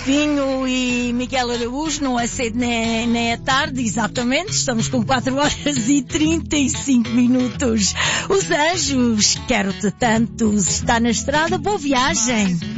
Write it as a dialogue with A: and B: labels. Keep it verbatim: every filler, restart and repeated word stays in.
A: Agostinho e Miguel Araújo, não é cedo nem, nem é tarde, exatamente, estamos com quatro horas e trinta e cinco minutos. Os Anjos, quero-te tanto, está na estrada, boa viagem.